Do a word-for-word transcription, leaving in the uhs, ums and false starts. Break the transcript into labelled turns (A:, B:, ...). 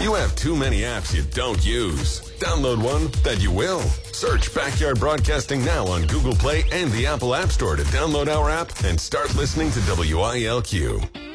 A: You have too many apps you don't use. Download one that you will. Search Backyard Broadcasting now on Google Play and the Apple App Store to download our app and start listening to W I L Q.